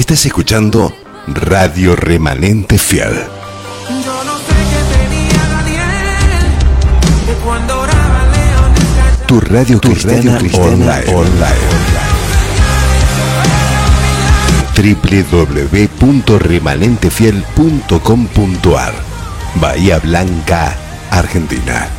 Estás escuchando Radio Remanente Fiel. Yo no sé qué tenía Daniel de cuando oraba León. Tu radio cristiana online. www.remanentefiel.com.ar Bahía Blanca, Argentina.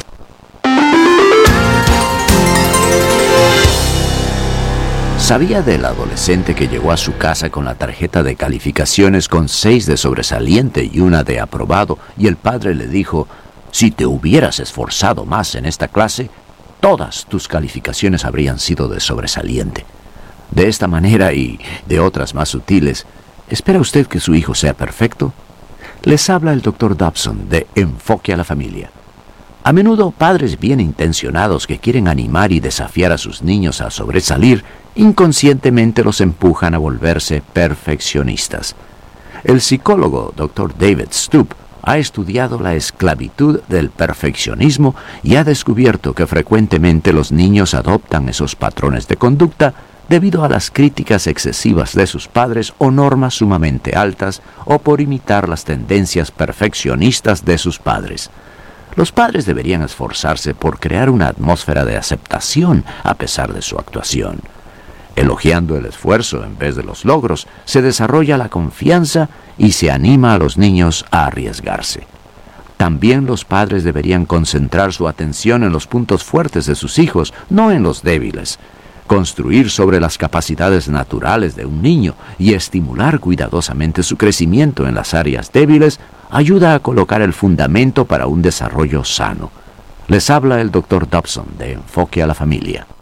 ¿Sabía del adolescente que llegó a su casa con la tarjeta de calificaciones con 6 de sobresaliente y 1 de aprobado, y el padre le dijo: si te hubieras esforzado más en esta clase, todas tus calificaciones habrían sido de sobresaliente? De esta manera y de otras más sutiles, ¿espera usted que su hijo sea perfecto? Les habla el Dr. Dobson de Enfoque a la Familia. A menudo padres bien intencionados que quieren animar y desafiar a sus niños a sobresalir, inconscientemente los empujan a volverse perfeccionistas. El psicólogo Dr. David Stoop ha estudiado la esclavitud del perfeccionismo y ha descubierto que frecuentemente los niños adoptan esos patrones de conducta debido a las críticas excesivas de sus padres o normas sumamente altas, o por imitar las tendencias perfeccionistas de sus padres. Los padres deberían esforzarse por crear una atmósfera de aceptación a pesar de su actuación. Elogiando el esfuerzo en vez de los logros, se desarrolla la confianza y se anima a los niños a arriesgarse. También los padres deberían concentrar su atención en los puntos fuertes de sus hijos, no en los débiles. Construir sobre las capacidades naturales de un niño y estimular cuidadosamente su crecimiento en las áreas débiles ayuda a colocar el fundamento para un desarrollo sano. Les habla el Dr. Dobson de Enfoque a la Familia.